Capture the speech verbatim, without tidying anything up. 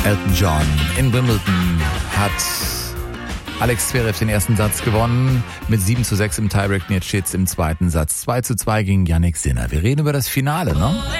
Elton John in Wimbledon hat Alex Zverev den ersten Satz gewonnen mit sieben zu sechs im Tiebreak. Jetzt steht es im zweiten Satz zwei zu zwei gegen Jannik Sinner. Wir reden über das Finale, ne?